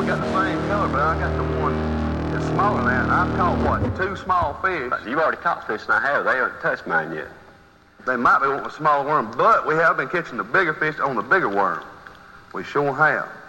got the same color, but I got the one that's smaller than that. I've caught, what, 2 small fish. You've already caught fish and I have. They haven't touched mine yet. They might be wanting a smaller worm, but we have been catching the bigger fish on the bigger worm. We sure have.